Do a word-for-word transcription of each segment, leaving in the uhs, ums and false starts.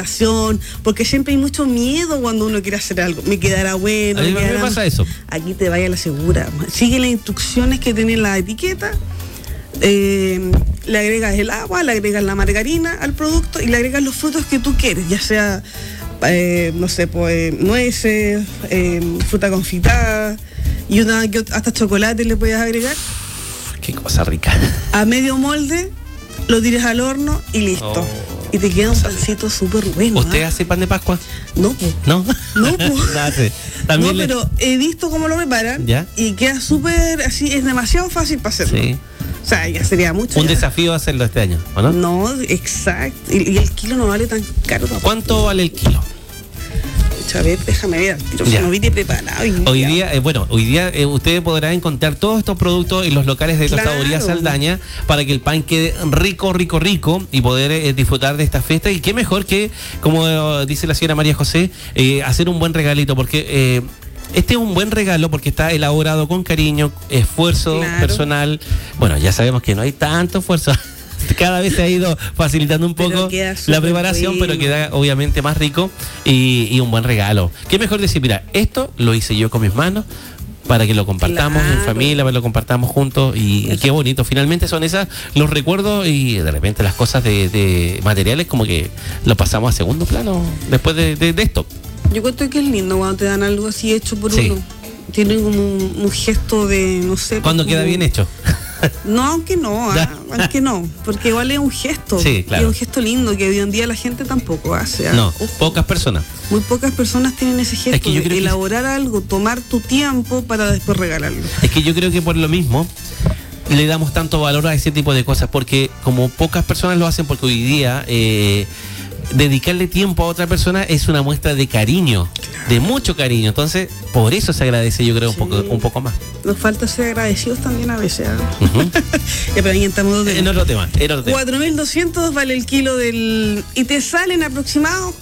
Porque siempre hay mucho miedo cuando uno quiere hacer algo. Me quedará bueno. A mí me, me pasa eso. Aquí te vaya a la segura. Sigue las instrucciones que tiene la etiqueta. Eh, le agregas el agua, le agregas la margarina al producto y le agregas los frutos que tú quieres, ya sea, eh, no sé, pues nueces, eh, fruta confitada y una hasta chocolate le puedes agregar. Qué cosa rica. A medio molde, lo tiras al horno y listo. Oh. Y te queda un pancito súper bueno. ¿Usted ¿eh? hace pan de Pascua? No, pues. ¿No? No, pues. También no, le... pero he visto cómo lo preparan. ¿Ya? Y queda súper, así, es demasiado fácil para hacerlo. Sí. O sea, ya sería mucho. Un ya. desafío hacerlo este año, ¿o no? No, exacto. Y, y el kilo no vale tan caro tampoco. ¿Cuánto vale el kilo? A ver, déjame ver. Yo no vi preparado. Hoy, hoy día, eh, bueno, hoy día eh, usted podrá encontrar todos estos productos en los locales de claro. Tostaduría Saldaña para que el pan quede rico, rico, rico y poder eh, disfrutar de esta fiesta. Y qué mejor que, como eh, dice la señora María José, eh, hacer un buen regalito, porque eh, este es un buen regalo porque está elaborado con cariño, esfuerzo claro. personal. Bueno, ya sabemos que no hay tanto esfuerzo. Cada vez se ha ido facilitando un poco la preparación, bueno. pero queda obviamente más rico y, y un buen regalo. ¿Qué mejor decir? Mira, esto lo hice yo con mis manos para que lo compartamos claro. en familia, para que lo compartamos juntos y, y qué bonito. Finalmente son esas los recuerdos y de repente las cosas de, de materiales como que lo pasamos a segundo plano después de, de, de esto. Yo cuento que es lindo cuando te dan algo así hecho por sí. uno. Tiene como un, un gesto de, no sé. Cuando queda bien hecho. No, aunque no, ¿eh? aunque no, porque igual es un gesto, sí, claro. y es un gesto lindo que hoy en día la gente tampoco hace. ¿eh? No, Ojo, pocas personas. Muy pocas personas tienen ese gesto es que yo de creo elaborar que... algo, tomar tu tiempo para después regalarlo. Es que yo creo que por lo mismo le damos tanto valor a ese tipo de cosas, porque como pocas personas lo hacen, porque hoy día eh, dedicarle tiempo a otra persona es una muestra de cariño, claro. de mucho cariño. Entonces, por eso se agradece, yo creo, sí. un poco un poco más. Nos falta ser agradecidos también a veces. ¿eh? Uh-huh. Ya, pero ahí estamos en otro tema. En otro tema. cuatro mil doscientos vale el kilo del... Y te salen aproximados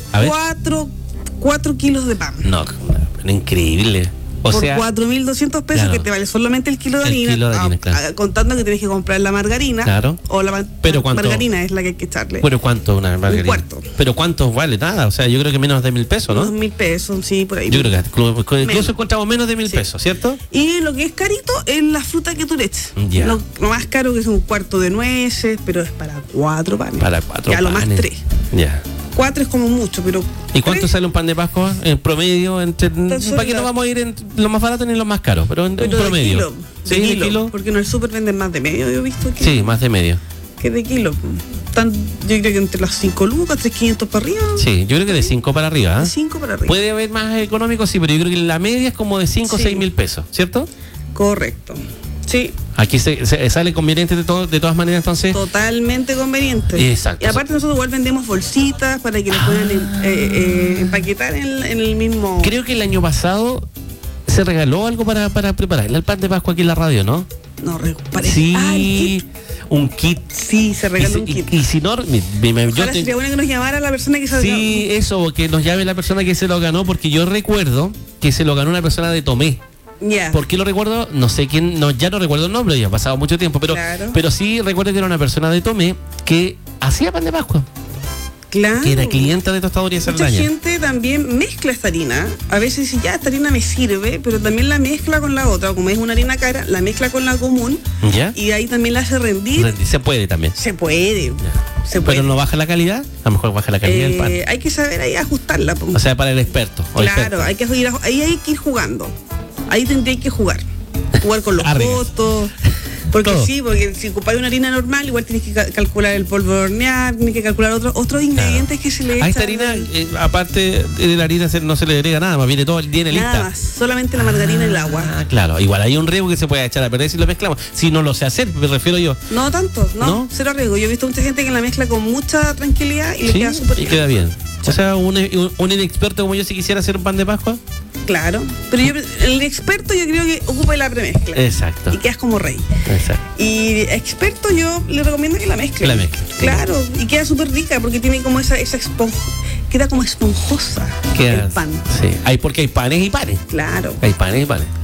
cuatro kilos de pan. No, increíble. O por sea, cuatro mil doscientos pesos, claro. que te vale solamente el kilo de el harina, kilo de harina a, claro. a, contando que tienes que comprar la margarina, claro. o la pero ma- margarina es la que hay que echarle. ¿Pero cuánto una margarina? Un cuarto. ¿Pero cuánto vale? Nada, o sea, yo creo que menos de mil pesos, ¿no? Dos mil pesos, sí, por ahí. Yo creo que incluso encontramos menos de mil sí. pesos, ¿cierto? Y lo que es carito es la fruta que tú le eches. Ya. Lo, lo más caro que es un cuarto de nueces, pero es para cuatro panes. Para cuatro ya panes. Ya lo más tres. Ya. Cuatro es como mucho, pero... ¿Y cuánto ¿tres? Sale un pan de Pascua en promedio? Entre, ¿para qué no vamos a ir en lo más barato ni lo más caro? Pero en, pero en promedio. De kilo, ¿Sí? De kilo, ¿De kilo? Porque en el súper venden más de medio, yo he visto que... Sí, más de medio. Que de kilo. Tan, yo creo que entre las cinco lucas, tres quinientos para arriba. Sí, yo creo que de cinco para arriba. ¿eh? De cinco para arriba. Puede haber más económico, sí, pero yo creo que la media es como de cinco o sí. seis mil pesos, ¿cierto? Correcto. Sí. Aquí se, se sale conveniente de, todo, de todas maneras, entonces. Totalmente conveniente. Exacto. Y aparte nosotros igual vendemos bolsitas para que les ah. puedan eh, eh, empaquetar en, en el mismo... Creo que el año pasado se regaló algo para, para preparar el pan de Pascua aquí en la radio, ¿no? No, parece. Sí, ah, kit. un kit. Sí, se regaló y, un kit. Y, y si no, mi, mi, mi, yo te... sería bueno que nos llamara la persona que se lo ganó. Sí, eso, que nos llame la persona que se lo ganó, porque yo recuerdo que se lo ganó una persona de Tomé. Yeah. ¿Por qué lo recuerdo? No sé quién, no, ya no recuerdo el nombre, ya ha pasado mucho tiempo, pero, claro. pero sí recuerdo que era una persona de Tomé que hacía pan de Pascua. Claro. Que era clienta de Tostaduría Saldaña. Mucha gente también mezcla esta harina. A veces dice, ya, esta harina me sirve, pero también la mezcla con la otra. Como es una harina cara, la mezcla con la común. ¿Ya? Y ahí también la hace rendir. Rendir. Se puede también. Se puede. Ya. Se puede. Pero no baja la calidad. A lo mejor baja la calidad eh, del pan. Hay que saber ahí ajustarla. Po. O sea, para el experto. Claro, experto. hay que ir, ahí hay que ir jugando. Ahí tendría que jugar. Jugar con los costos. Porque todo. Sí, porque si ocupáis una harina normal, igual tienes que ca- calcular el polvo de hornear, tienes que calcular otros otros ingredientes claro. que se le echan. A esta harina, eh, aparte de la harina, no se le agrega nada más, viene todo, viene lista. Nada más, solamente la margarina ah, y el agua. Ah, claro, igual hay un riesgo que se puede echar a perder si lo mezclamos. Si no lo sé hacer, me refiero yo. No tanto, no, ¿no? Cero riesgo. Yo he visto mucha gente que la mezcla con mucha tranquilidad y ¿sí? le queda súper bien. Y queda bien. O sea, un, un, un inexperto como yo, si quisiera hacer un pan de Pascua. Claro, pero yo, el experto yo creo que ocupa la premezcla. Exacto. Y quedas como rey. Exacto. Y experto yo le recomiendo que la mezcle. La mezcle. Claro, y queda súper rica porque tiene como esa, esa esponja, queda como esponjosa queda, el pan. Sí, hay porque hay panes y panes. Claro. Hay panes y panes.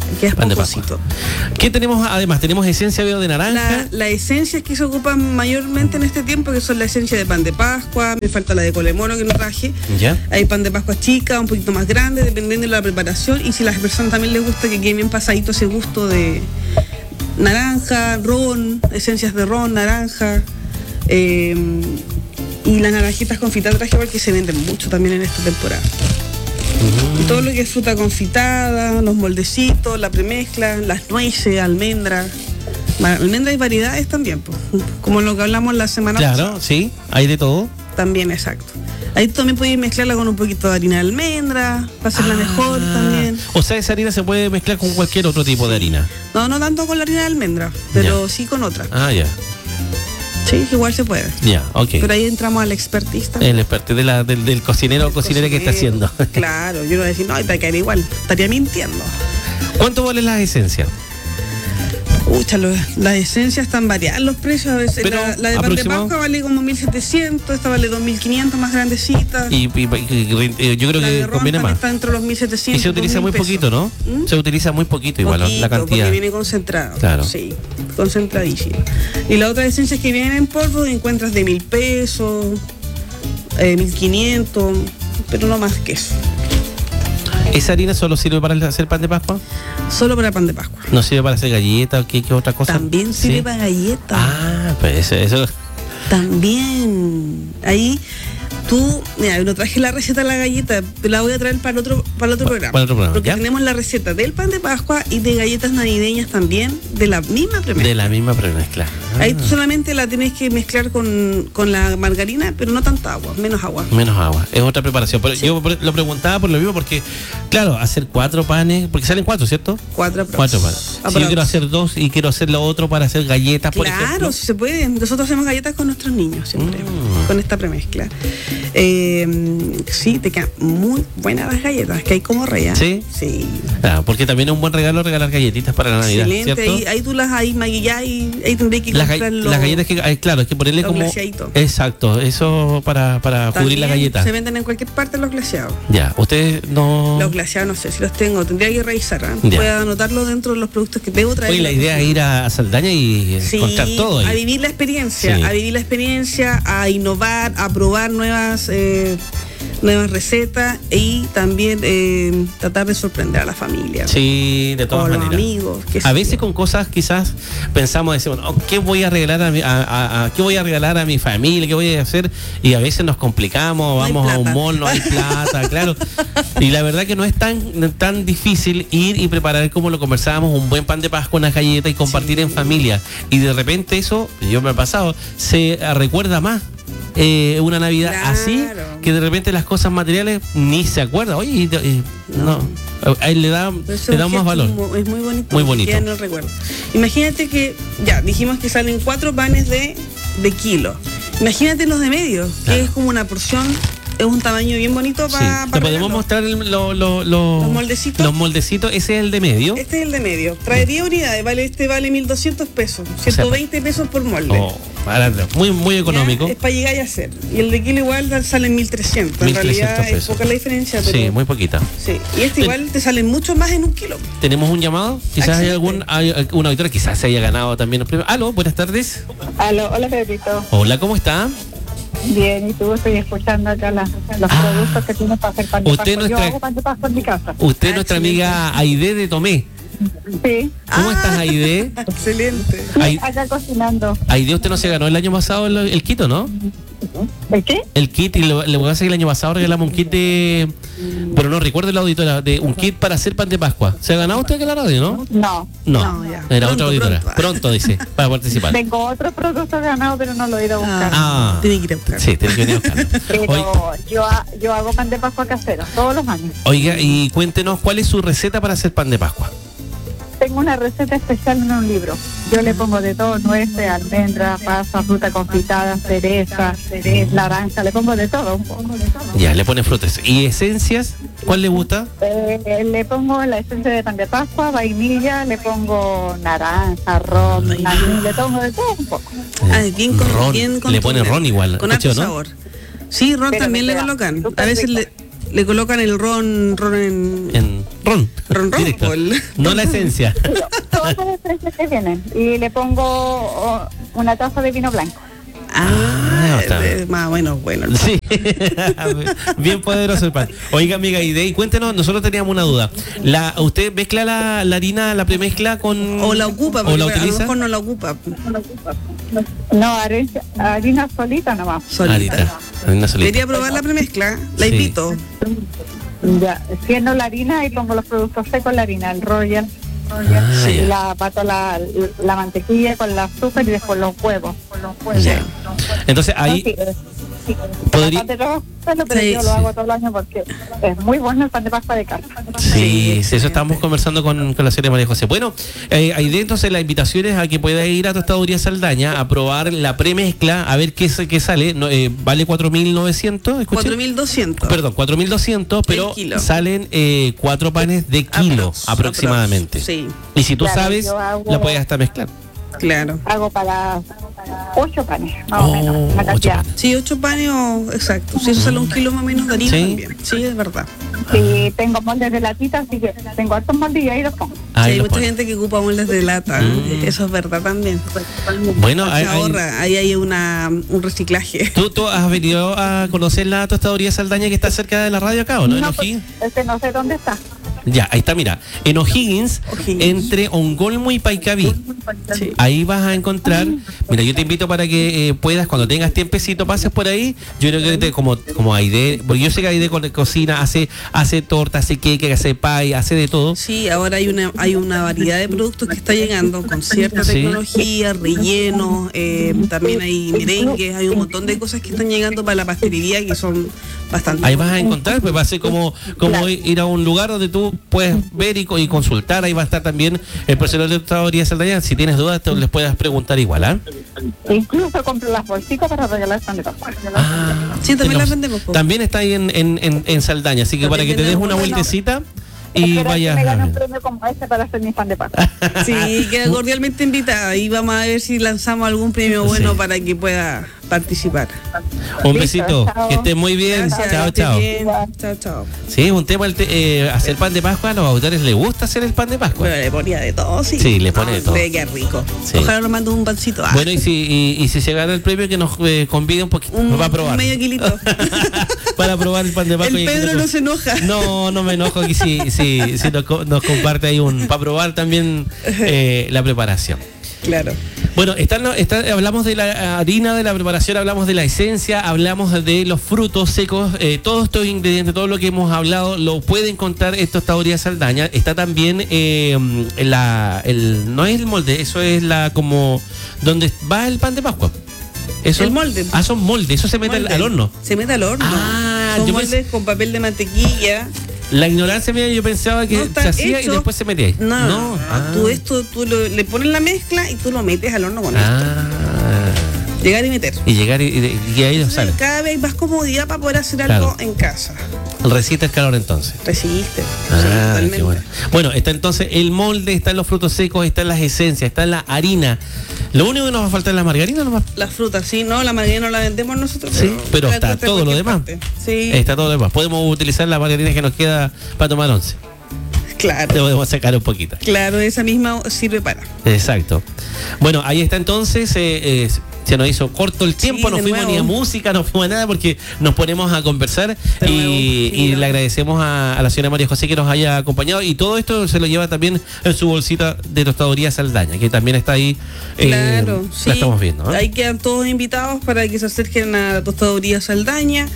Que es Pan de Pascua. esponjosito. ¿Qué tenemos además? Tenemos esencia veo de naranja. La, la esencia que se ocupan mayormente en este tiempo, que son la esencia de pan de Pascua, me falta la de colemono que no traje. ¿Ya? Hay pan de Pascua chica, un poquito más grande, dependiendo de la preparación. Y si a las personas también les gusta que quede bien pasadito ese gusto de naranja, ron, esencias de ron, naranja. Eh, y las naranjitas confitadas traje porque se venden mucho también en esta temporada. Y todo lo que es fruta confitada, los moldecitos, la premezcla, las nueces, almendras. Almendras y variedades también, pues, como lo que hablamos la semana Claro, pasada. sí, hay de todo. También, exacto. Ahí también puedes mezclarla con un poquito de harina de almendra, para hacerla Ah, mejor también. O sea, esa harina se puede mezclar con cualquier otro tipo de harina. No, no tanto con la harina de almendra, pero sí con otra. Ah, ya. Sí, igual se puede. Ya, ok. Pero ahí entramos al expertista. El experto de la, del, del cocinero o cocinera que está haciendo. Claro, yo no voy a decir, no, te caería igual, estaría mintiendo. ¿Cuánto valen las esencias? Ucha, lo- las esencias están variadas los precios. A veces Pero, la, la de pan de aproximado. Pascua vale como mil setecientos, esta vale dos mil quinientos más grandecita. Y, y- y- y- yo creo la de que ron conviene también más. está entre los mil setecientos. Y se utiliza muy dos mil poquito, ¿no? ¿Mm? Se utiliza muy poquito igual Poquito, la cantidad. Porque viene concentrado. Claro. Sí, concentradísimo. Y la otra esencia que vienen en polvo encuentras de mil pesos, eh, mil quinientos, pero no más que eso. ¿Esa harina solo sirve para hacer pan de Pascua? Solo para pan de Pascua. ¿No sirve para hacer galletas o qué, qué otra cosa? También sirve ¿Sí? para galletas. Ah, pues eso, eso. También. Ahí tú, mira, no traje la receta de la galleta, te la voy a traer para el otro, para el otro Pa- programa. para el otro programa, Porque ¿ya? tenemos la receta del pan de Pascua y de galletas navideñas también, de la misma premezcla. De la misma premezcla. Ah, Ahí tú solamente la tienes que mezclar con, con la margarina, pero no tanta agua, menos agua. Menos agua, es otra preparación. Pero Yo por- lo preguntaba por lo mismo porque, claro, hacer cuatro panes, porque salen cuatro, ¿cierto? Cuatro aprox. Cuatro panes. Si yo Aprox. quiero hacer dos y quiero hacer lo otro para hacer galletas, por Claro, ejemplo. si se puede. Nosotros hacemos galletas con nuestros niños siempre, Mm. con esta premezcla. Eh, sí, te quedan muy buenas las galletas, que hay como reyes. ¿Sí? Sí. Claro, porque también es un buen regalo regalar galletitas para la Navidad, Excelente, ¿cierto? ahí, ahí tú las ahí maquillás y ahí tendré que Las, comprar ga- los- las galletas que, ay, claro, hay que ponerle los como. glaseaditos. Exacto, eso para, para cubrir la También galleta. se venden en cualquier parte los glaseados. Ya, ustedes no. Los glaseados no sé si los tengo, tendría que revisar. ¿eh? Ya. Puedo anotarlo dentro de los productos que debo traer. Oye, la idea es ir a Saldaña y Sí, encontrar todo a ahí. vivir la experiencia, Sí. a vivir la experiencia, a innovar, a probar nuevas eh, nuevas recetas y también eh, tratar de sorprender a la familia. Sí, de todas o a los maneras. amigos. qué A sé veces yo. con cosas quizás pensamos, decimos, oh, ¿qué voy a regalar a mi, a, a- a- qué voy a regalar a mi familia? ¿Qué voy a hacer? Y a veces nos complicamos, No hay vamos a un plata. mall, no hay plata, claro. Y la verdad que no es tan, tan difícil ir y preparar, como lo conversábamos, un buen pan de Pascua, una galleta y compartir Sí. en familia. Y de repente eso, yo me he pasado, se recuerda más. Eh, una Navidad Claro. así, que de repente las cosas materiales ni se acuerda. Oye, y- y- no, ahí le da, Pero eso le es da un más gesto valor. mu- Es muy bonito. Muy que bonito. queda en el recuerdo. Imagínate que, ya, dijimos que salen cuatro panes de, de kilo. Imagínate los de medio, Claro. que es como una porción, es un tamaño bien bonito Sí. para. Te podemos mostrar el- lo- lo- lo- Los moldecitos. Los moldecitos, ese es el de medio. Este es el de medio. Traería unidades, vale, este vale mil doscientos pesos, ciento veinte pesos por molde. Oh, barato, muy, muy económico. Ya, es para llegar y hacer. Y el de kilo igual sale en mil trescientos. En mil trescientos realidad es pesos. poca la diferencia, pero. Sí, muy poquita. Sí. Y este igual te sale mucho más en un kilo. Tenemos un llamado. Quizás hay Excelente. algún, hay una auditora, quizás se haya ganado también los premios. Aló, buenas tardes. Aló, hola Pedrito. Hola, ¿cómo está? Bien, y tú estoy escuchando acá las- los Ah. productos que tienes para hacer pan de Usted Pascua. nuestra- Yo hago pan de Pascua en mi casa. Usted es Ah, nuestra excelente. amiga Aide de Tomé. Sí, ¿Cómo Ah. estás, Aide? Excelente. Ay- acá cocinando. Aide, usted no se ganó el año pasado el, el kit, ¿o ¿no? ¿El qué? El kit, y lo, le voy a decir que el año pasado regalamos un kit de. Pero no recuerdo la auditora, de un kit para hacer pan de Pascua. ¿Se ha ganado usted aquí en la radio, no? No. No, No, ya. era Pronto, otra auditora. pronto. Pronto, dice, para participar. Tengo otro producto ganado, pero no lo he ido a buscar. Ah. Tiene que ir a buscar. Sí, tiene que venir a buscarlo. Pero Oiga, yo, ha- yo hago pan de Pascua casero todos los años. oiga, y cuéntenos cuál es su receta para hacer pan de Pascua. Tengo una receta especial en un libro. Yo le pongo de todo, nueces, almendras, pasas, fruta confitada, cereza, cereza, naranja, le pongo de todo, un poco de todo. Ya, le pone frutas. ¿Y esencias? ¿Cuál le gusta? Eh, le pongo la esencia de pan de Pascua, vainilla, le pongo naranja, ron, maní, le pongo de todo un poco. Ah, es bien con, Ron. bien Le pone contundente, ron igual, con ¿cacho, harto no? sabor. Sí, ron Pero también me le queda colocan. súper A veces rico. le, le colocan el ron, ron en, En- ron. Ron, ron, Directo. Paul. No la esencia. Todas las especies que vienen. Y le pongo oh, una taza de vino blanco. Ah, está. es más bueno, bueno. Sí, bien poderoso el pan. Oiga, amiga Aide, cuéntenos, nosotros teníamos una duda. La, ¿Usted mezcla la, la harina, la premezcla con... O la ocupa, o porque la a lo utiliza? mejor no la ocupa. No, harina, harina solita nomás. Solita. Harina, harina solita. Quería probar la premezcla, la Sí. invito. Ya, siendo la harina y pongo los productos secos en la harina, el royal. Ah, y ya. la pato la, la mantequilla con el azúcar y después los huevos. Los huevos. Ya. Entonces ahí... No, sí, eh, sí. Podría- El pan de trabajo, pero Sí, yo sí. lo hago todo el año porque es muy bueno el pan de pasta de casa. Sí, sí, eso estábamos conversando con, con la señora María José. Bueno, eh, ahí entonces la invitación es a que pueda ir a Tostaduría Saldaña a probar la premezcla, a ver qué, qué sale. No, eh, vale cuatro mil novecientos, ¿escuché? cuatro mil doscientos. Perdón, cuatro mil doscientos, pero kilo. salen eh, cuatro panes de kilo Aprox, aproximadamente. aprox, sí. Y si tú Claro, sabes, yo hago- la puedes hasta mezclar. Claro. Hago para ocho panes, más Oh, o menos, una ocho cantidad. panes. Sí, ocho panes o... Exacto. Si eso sale un kilo más o menos de harina Sí. también. Sí, es verdad. Y tengo moldes de latita, así que tengo hartos moldes y ahí los pongo. Ahí Sí, hay lo mucha pones. gente que ocupa moldes de lata. Mm. Eso es verdad también. Bueno, Se hay- hay- ahorra. Ahí hay una, un reciclaje. ¿tú, tú has venido a conocer la Tostaduría Saldaña que está cerca de la radio acá, ¿o no? ¿En No, pues, O'Higgins? este no sé dónde está. Ya, ahí está, mira. En O'Higgins, O'Higgins. entre Ongolmo y Paicaví. Sí. Ahí vas a encontrar, mira, yo te invito para que eh, puedas, cuando tengas tiempecito, pases por ahí. Yo creo que te, como, como Aide, porque yo sé que Aide co- cocina, hace, hace torta, hace queque, hace pie, hace de todo. Sí, ahora hay una hay una variedad de productos que está llegando con cierta Sí. tecnología, relleno, eh, también hay merengues, hay un montón de cosas que están llegando para la pastelería que son bastante Ahí vas a encontrar, pues va a ser como, como ir a un lugar donde tú puedes ver y, co- y consultar. Ahí va a estar también el personal de Tostaduría Saldaña. Si tienes dudas, te les puedas preguntar igual, ¿ah? Incluso compro las bolsitas para regalar pan de Pascua. Ah, Sí, también en las los- vendemos, po. También está ahí en, en, en, en Saldaña, así que También para que te des tenemos, una bueno, vueltecita y Espero vayas que me gane a un ver. premio como este para hacer mi pan de Pascua. Sí, queda cordialmente invitada y vamos a ver si lanzamos algún premio bueno Sí. para que pueda participar. Un Listo, besito, chao. que estés muy bien. Gracias, Chao, que estés chao. bien. Chao, chao. Sí, es un tema el te- eh, hacer pan de Pascua. A los autores les gusta hacer el pan de Pascua. Bueno, le ponía de todo, sí. Sí, le pone No, de todo. Debe quedar rico. Sí. Ojalá nos mande un pancito. Ah, Bueno, y si, y, y si se gana el premio, que nos eh, convide un poquito. un, Nos va a probar. un medio kilito. Para probar el pan de Pascua. El y Pedro aquí no se enoja. No, no me enojo aquí si, si, si nos, co- nos comparte ahí un... Para probar también eh, la preparación. Claro. Bueno, están, los- está- hablamos de la harina, de la preparación, hablamos de la esencia, hablamos de los frutos secos, eh, todos estos ingredientes, todo lo que hemos hablado, lo puede encontrar en Tostaduría Saldaña. Está también eh, la, el, no es el molde, eso es la como donde va el pan de Pascua. Eso, El molde. Ah, son moldes, eso se mete al, Molde. al horno. Se mete al horno. Ah, Son yo moldes con papel de mantequilla. La ignorancia mía, yo pensaba que No está se hacía y hecho. después se metía ahí. No, no. Ah. tú esto, tú lo- le pones la mezcla y tú lo metes al horno con esto. Ah. Llegar y meter. Y llegar y, y- y ahí lo sale. Cada vez más comodidad para poder hacer Claro. algo en casa. Resiste el calor entonces. Recibiste. sí, Ah, totalmente. qué bueno. Bueno, está entonces el molde, están los frutos secos, están las esencias, está la harina. Lo único que nos va a faltar es la margarina nomás. Las frutas, sí, no, la margarina no la vendemos nosotros. Sí, pero la está encuentras en todo lo cualquier demás. parte. Sí, Está todo lo demás. Podemos utilizar la margarina que nos queda para tomar once. Le claro. podemos sacar un poquito. Claro, esa misma sirve para. Exacto. Bueno, ahí está entonces. eh, eh, se nos hizo corto el tiempo, Sí, no de fuimos nuevo. ni a música, no fuimos a nada porque nos ponemos a conversar De y, nuevo, y sí, le agradecemos a, a la señora María José que nos haya acompañado y todo esto se lo lleva también en su bolsita de Tostaduría Saldaña, que también está ahí. eh, Claro, sí. La estamos viendo. ¿eh? Ahí quedan todos invitados para que se acerquen a la Tostaduría Saldaña.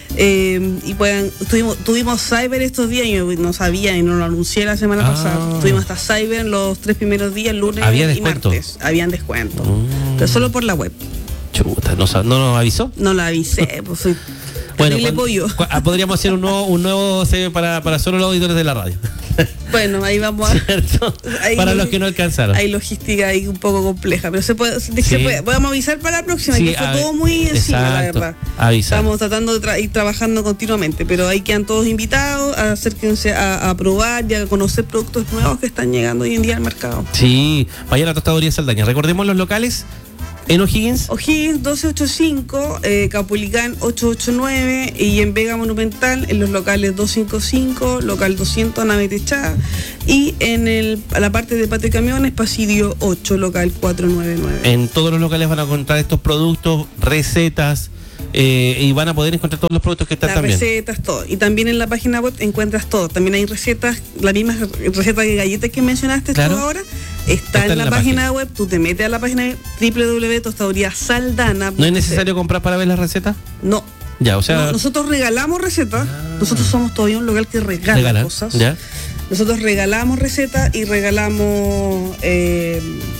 eh, y puedan, tuvimos, tuvimos Cyber estos días, yo no sabía y no lo anuncié la semana Ah. pasada. Tuvimos hasta Cyber los tres primeros días, lunes ¿Había y descuento? martes. Habían descuento. Mm. Pero solo por la web. Chuta, ¿no, sa- no nos avisó? No la avisé, pues soy Bueno, terrible cuando- pollo. cu- ah, podríamos hacer un nuevo, un nuevo C V para, para solo los auditores de la radio. Bueno, ahí vamos a... ¿Cierto? Ahí- para los que no alcanzaron. Hay logística ahí un poco compleja, pero se puede, se Sí. puede. Podemos avisar para la próxima, Sí, que fue a- todo muy encima, la exacto, verdad. avisar. Estamos tratando de tra- ir trabajando continuamente, pero ahí quedan todos invitados, a acérquense a, a probar y a conocer productos nuevos que están llegando hoy en día al mercado. Sí, vayan a la Tostaduría Saldaña. Recordemos los locales. ¿En O'Higgins? O'Higgins doce ochenta y cinco, eh, Caupolicán ochocientos ochenta y nueve y en Vega Monumental en los locales doscientos cincuenta y cinco, local doscientos, nave techada, y en el, a la parte de patio de camiones, pasillo ocho, local cuatrocientos noventa y nueve. En todos los locales van a encontrar estos productos, recetas, eh, y van a poder encontrar todos los productos que están Las también. recetas, todo. Y también en la página web encuentras todo. También hay recetas, la misma receta de galletas que mencionaste Claro. tú ahora, está, Está en, en la, la página, página. web, tú te metes a la página doble u doble u doble u punto tostaduría saldana punto c l. ¿No es necesario comprar para ver las recetas? No. Ya, o sea... No, nosotros regalamos recetas. Ah. Nosotros somos todavía un local que regala, Regala, cosas. ya. Nosotros regalamos recetas y regalamos eh,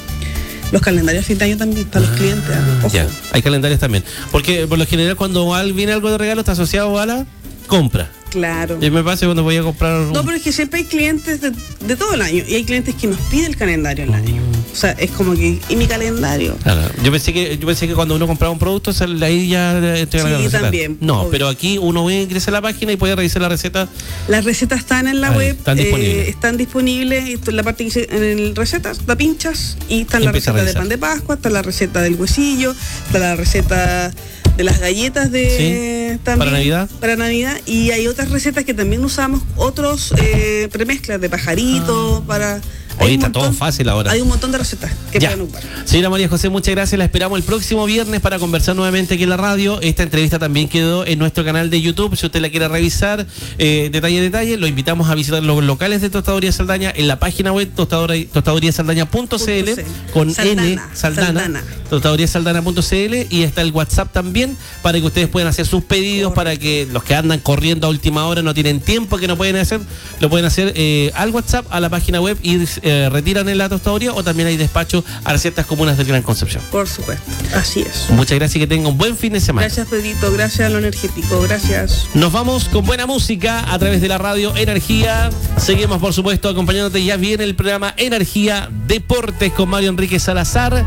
los calendarios a fin de año también para los clientes. ¿eh? Ojo. Ya, hay calendarios también. Porque por lo general cuando al- viene algo de regalo está asociado a la compra. Claro. Y me pasa cuando voy a comprar... un- No, pero es que siempre hay clientes de, de todo el año y hay clientes que nos piden el calendario el año. O sea, es como que, ¿y mi calendario? Claro, yo pensé que yo pensé que cuando uno compraba un producto se- ahí ya eh, te Sí, la receta. también, No, obvio. pero aquí uno ingresa a la página y puede revisar la receta. Las recetas están en la Ahí, web, están disponibles. eh, están disponibles, esto es la parte que dice en el recetas, la pinchas y está la Empieza a receta de revisar. pan de Pascua, está la receta del huesillo, está la receta de las galletas de Sí, también, para Navidad. para Navidad, y hay otras recetas que también usamos, otros eh, premezclas de pajarito, para... hay Oye, un está todo fácil ahora. Hay un montón de recetas que Ya. pueden ocupar. Señora María José, muchas gracias. La esperamos el próximo viernes para conversar nuevamente aquí en la radio. Esta entrevista también quedó en nuestro canal de YouTube. Si usted la quiere revisar eh, detalle a detalle, lo invitamos a visitar los locales de Tostaduría Saldaña en la página web tostaduría saldaña punto c l con Saldana, N, Saldana, Saldana. tostaduría saldana punto c l, y está el WhatsApp también para que ustedes puedan hacer sus pedidos. Correcto. Para que los que andan corriendo a última hora no tienen tiempo, que no pueden hacer, lo pueden hacer eh, al WhatsApp, a la página web, y eh, retiran en la tostaduría, o también hay despacho a ciertas comunas del Gran Concepción. Por supuesto, así es. Muchas gracias y que tengan un buen fin de semana. Gracias, Pedrito, gracias a lo energético, gracias. Nos vamos con buena música a través de la radio Energía. Seguimos, por supuesto, acompañándote. Ya viene el programa Energía Deportes con Mario Enrique Salazar.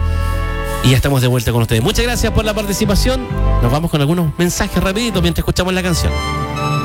Y ya estamos de vuelta con ustedes. Muchas gracias por la participación. Nos vamos con algunos mensajes rapiditos mientras escuchamos la canción.